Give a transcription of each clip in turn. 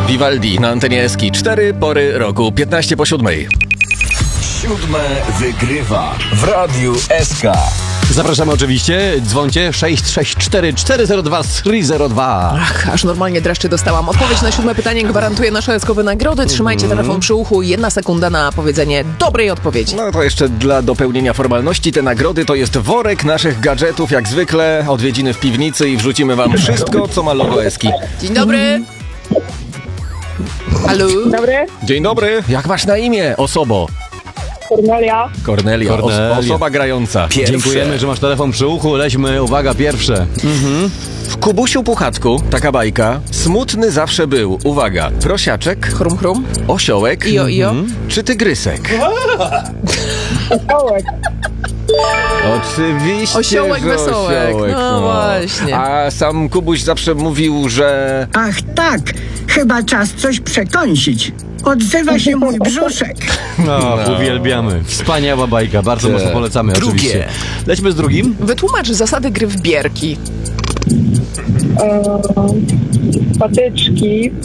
Vivaldi na antenie Eski. 4 pory roku, 15 po 7. 7 wygrywa w Radiu SK. Zapraszamy oczywiście, dzwońcie 664 402 302. Ach, aż normalnie dreszczy dostałam. Odpowiedź na 7 pytanie gwarantuje nasze eskowe nagrody. Trzymajcie telefon przy uchu. 1 sekunda na powiedzenie dobrej odpowiedzi. No to jeszcze dla dopełnienia formalności te nagrody to jest worek naszych gadżetów, jak zwykle, odwiedziny w piwnicy i wrzucimy wam wszystko, co ma logo Eski. Dzień dobry. Halo? Dobry, Dzień dobry. Jak masz na imię, osobo? Kornelia. Kornelia. Osoba grająca. Dziękujemy, że masz telefon przy uchu. Lećmy, uwaga, pierwsze. W Kubusiu Puchatku, taka bajka, smutny zawsze był, uwaga, prosiaczek, Chrum, chrum. osiołek Ijo. czy tygrysek? Osiołek. Oczywiście, Osiołek że wesołek. osiołek, No właśnie. A sam Kubuś zawsze mówił, że... Ach tak, chyba czas coś przekąsić. Odzywa się mój brzuszek. No, uwielbiamy. Wspaniała bajka, bardzo mocno polecamy oczywiście. Lećmy z drugim. Wytłumacz zasady gry w bierki. Patyczki.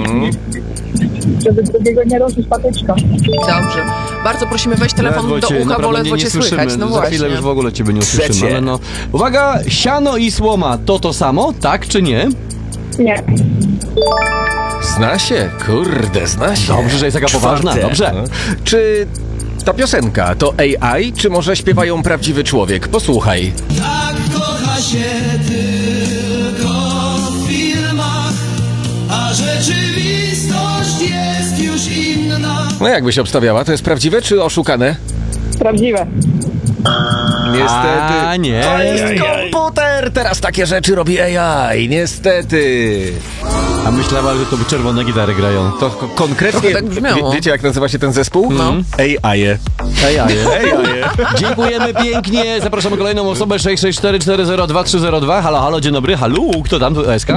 Żeby drugiego nie ruszyć patyczka. Dobrze. Bardzo prosimy, weź telefon do ucha, bo ledwo cię słychać. No Za chwilę już właśnie. w ogóle ciebie nie usłyszymy. Ale no. Uwaga, siano i słoma to samo, tak czy nie? Nie. Zna się, kurde, zna się. Dobrze, że jest taka poważna, dobrze. No. Czy ta piosenka to AI, czy może śpiewają prawdziwy człowiek? Posłuchaj. Tak kocha się tylko w filmach, a rzeczywistość jest już inna. No jakbyś obstawiała, to jest prawdziwe czy oszukane? Prawdziwe. Niestety. A nie. To jest komputer! Teraz takie rzeczy robi AI, niestety. A myślała, że to czerwone gitary grają. To konkretnie, Trochę tak brzmiało. wiecie jak nazywa się ten zespół? No. AI. Dziękujemy pięknie. Zapraszamy kolejną osobę 664 402 302. Halo, halo, dzień dobry. Halo, kto tam? Tu SK?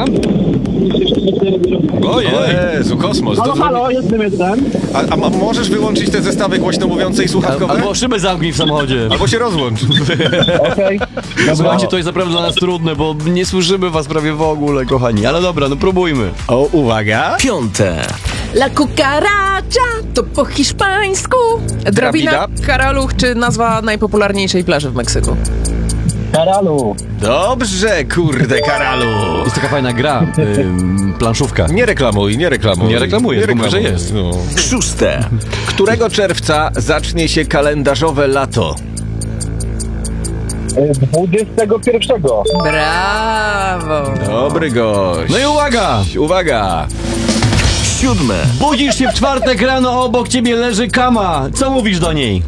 O Jezu, kosmos. Halo, jestem. A możesz wyłączyć te zestawy głośno mówiące i słuchawkowe? Albo szybę zamknij w samochodzie. Albo się rozłącz. Okej. Słuchajcie, to jest naprawdę dla nas trudne, bo nie słyszymy was prawie w ogóle, kochani. Ale dobra, no próbujmy. O, uwaga. 5 La cucaracha to po hiszpańsku. Drabina, Drabina. karaluch czy nazwa najpopularniejszej plaży w Meksyku? Karalu. Dobrze, kurde, Karalu. Jest taka fajna gra, planszówka. Nie reklamuj. Nie reklamuję, bo że jest. No. 6 Którego czerwca zacznie się kalendarzowe lato? 21. Brawo. Dobry gość. No i uwaga! Uwaga. 7 Budzisz się w czwartek rano, a obok ciebie leży kama. Co mówisz do niej?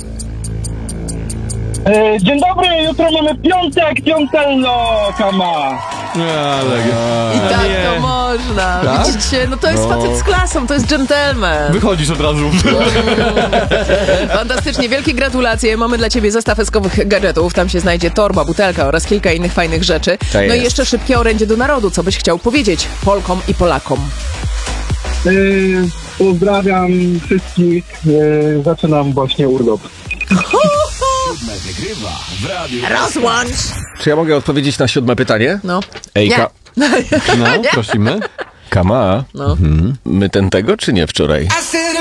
Dzień dobry, jutro mamy piątek, kama. I tak to można. Tak? Widzicie, no to jest facet z klasą, to jest gentleman. Wychodzisz od razu. Fantastycznie, wielkie gratulacje. Mamy dla ciebie zestaw eskowych gadżetów. Tam się znajdzie torba, butelka oraz kilka innych fajnych rzeczy. To No i jest. jeszcze szybkie orędzie do narodu. Co byś chciał powiedzieć Polkom i Polakom? Pozdrawiam wszystkich. Zaczynam właśnie urlop. wygrywa w Radiu Rozłącz! Czy ja mogę odpowiedzieć na 7 pytanie? No. Ej, Nie. No, prosimy. Kama, No. my ten tego czy nie wczoraj? I said